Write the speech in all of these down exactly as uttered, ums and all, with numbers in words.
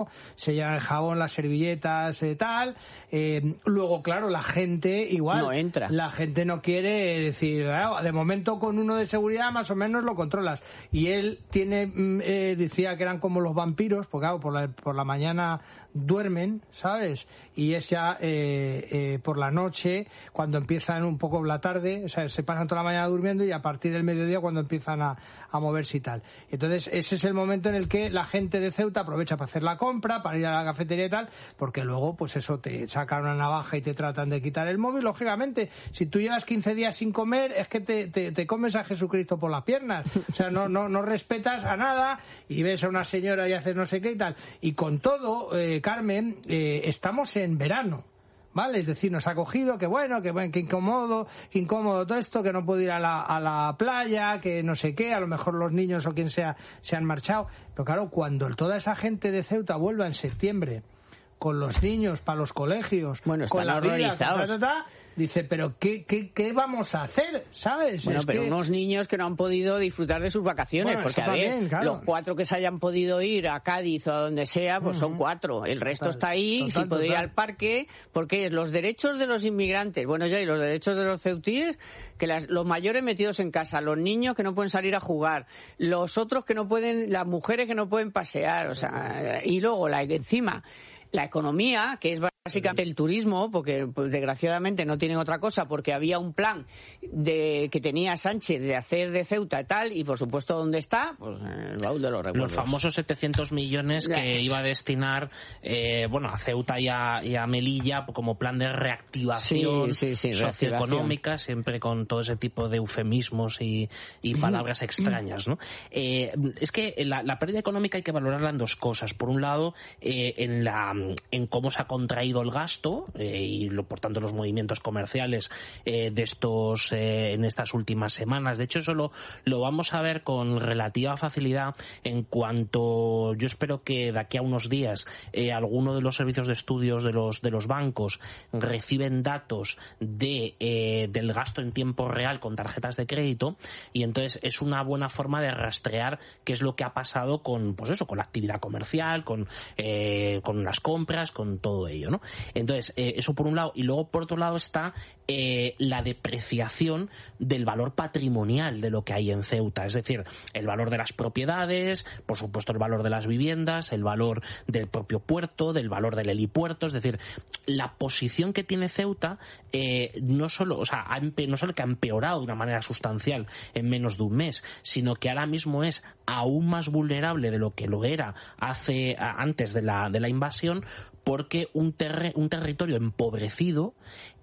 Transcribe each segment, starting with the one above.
se llevan el jabón, las servilletas, eh, tal. Eh, luego, claro, la gente igual. No entra. La gente no quiere decir, ah, de momento con uno de seguridad más o menos lo controlas. Y él tiene, eh, decía que eran como los vampiros, porque claro, por la, por la mañana duermen, ¿sabes? Y es ya eh, eh, por la noche, cuando empiezan un poco la tarde, o sea, se pasan toda la mañana durmiendo y a partir del mediodía cuando empiezan a, a moverse y tal. Entonces, ese es el momento en el que la gente de Ceuta aprovecha para hacer la compra, para ir a la cafetería y tal, porque luego, pues eso, te sacan una navaja y te tratan de quitar el móvil. Lógicamente, si tú llevas quince días sin comer, es que te, te, te comes a Jesucristo por las piernas. O sea, no, no, no respetas a nada y ves a una señora y haces no sé qué y tal. Y con todo, eh, Carmen, eh, estamos en verano, ¿vale? Es decir, nos ha cogido, que bueno, que bueno, que incómodo, que incómodo todo esto, que no puedo ir a la, a la playa, que no sé qué, a lo mejor los niños o quien sea se han marchado. Pero claro, cuando toda esa gente de Ceuta vuelva en septiembre, con los niños para los colegios, bueno, están con la vida, horrorizados. ta, ta, ta, dice, pero ¿qué, qué, qué vamos a hacer? ¿Sabes? Bueno, es pero que... unos niños que no han podido disfrutar de sus vacaciones, Bueno, porque a también, ver, claro. los cuatro que se hayan podido ir a Cádiz o a donde sea, pues uh-huh. son cuatro. El resto Total, está ahí, total, sin poder ir total. al parque, porque es los derechos de los inmigrantes, bueno, ya, y los derechos de los ceutíes, que las, los mayores metidos en casa, los niños que no pueden salir a jugar, los otros que no pueden, las mujeres que no pueden pasear, o sea, y luego la encima la economía, que es básicamente el turismo, porque pues, desgraciadamente no tienen otra cosa, porque había un plan de que tenía Sánchez de hacer de Ceuta y tal, y por supuesto, ¿dónde está? Pues en el baúl de los recuerdos. Los famosos setecientos millones que iba a destinar eh, bueno, a Ceuta y a, y a Melilla como plan de reactivación sí, sí, sí, socioeconómica, siempre con todo ese tipo de eufemismos y, y palabras extrañas, ¿no? Eh, es que la, la pérdida económica hay que valorarla en dos cosas. Por un lado, eh, en la en cómo se ha contraído el gasto eh, y lo, por tanto los movimientos comerciales eh, de estos eh, en estas últimas semanas. De hecho, eso lo, lo vamos a ver con relativa facilidad en cuanto yo espero que de aquí a unos días eh, alguno de los servicios de estudios de los de los bancos reciben datos de eh, del gasto en tiempo real con tarjetas de crédito, y entonces es una buena forma de rastrear qué es lo que ha pasado con pues eso con la actividad comercial, con eh, con las compras, con todo ello, ¿no? Entonces, eh, eso por un lado, y luego por otro lado está eh, la depreciación del valor patrimonial de lo que hay en Ceuta, es decir, el valor de las propiedades, por supuesto el valor de las viviendas, el valor del propio puerto, del valor del helipuerto, es decir, la posición que tiene Ceuta eh, no solo, o sea, ha empe- no solo que ha empeorado de una manera sustancial en menos de un mes, sino que ahora mismo es aún más vulnerable de lo que lo era hace antes de la de la invasión, porque un, terre- un territorio empobrecido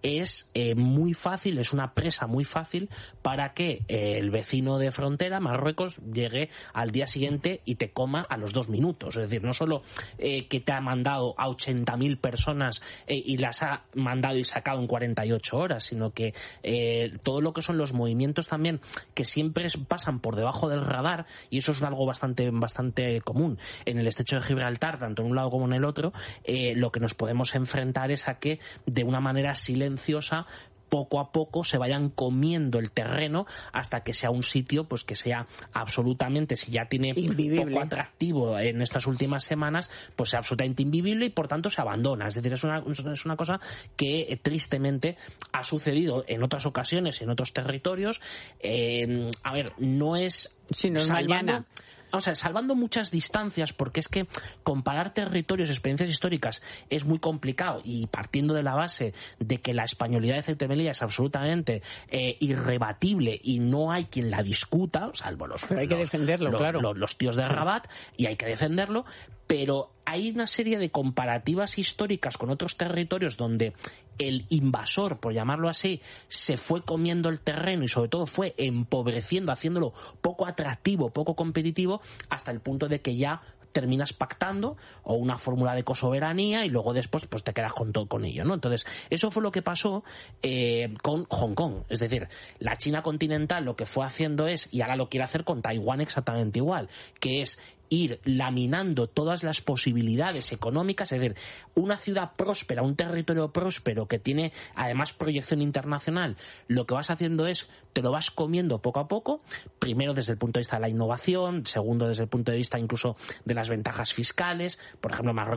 es eh, muy fácil, es una presa muy fácil para que eh, el vecino de frontera, Marruecos, llegue al día siguiente y te coma a los dos minutos. Es decir, no solo eh, que te ha mandado a ochenta mil personas eh, y las ha mandado y sacado en cuarenta y ocho horas, sino que eh, todo lo que son los movimientos también que siempre pasan por debajo del radar, y eso es algo bastante, bastante común en el estrecho de Gibraltar, tanto en un lado como en el otro, eh, lo que nos podemos enfrentar es a que de una manera silenciosa poco a poco se vayan comiendo el terreno hasta que sea un sitio pues que sea absolutamente, si ya tiene invivible, poco atractivo en estas últimas semanas, pues sea absolutamente invivible y por tanto se abandona. Es decir, es una, es una cosa que eh, tristemente ha sucedido en otras ocasiones, en otros territorios. Eh, a ver, no es... Si no es salvando, mañana. O sea, salvando muchas distancias, porque es que comparar territorios, experiencias históricas es muy complicado, y partiendo de la base de que la españolidad de Ceuta y Melilla es absolutamente eh, irrebatible y no hay quien la discuta, salvo los, pero hay que los, defenderlo, los, claro. los, los tíos de Rabat, y hay que defenderlo, pero hay una serie de comparativas históricas con otros territorios donde el invasor, por llamarlo así, se fue comiendo el terreno y sobre todo fue empobreciendo, haciéndolo poco atractivo, poco competitivo, hasta el punto de que ya terminas pactando o una fórmula de cosoberanía y luego después pues te quedas con todo con ello, ¿no? Entonces, eso fue lo que pasó eh, con Hong Kong. Es decir, la China continental lo que fue haciendo es, y ahora lo quiere hacer con Taiwán exactamente igual, que es ir laminando todas las posibilidades económicas. Es decir, una ciudad próspera, un territorio próspero que tiene además proyección internacional, lo que vas haciendo es, te lo vas comiendo poco a poco, primero desde el punto de vista de la innovación, segundo desde el punto de vista incluso de las ventajas fiscales. Por ejemplo, Marruecos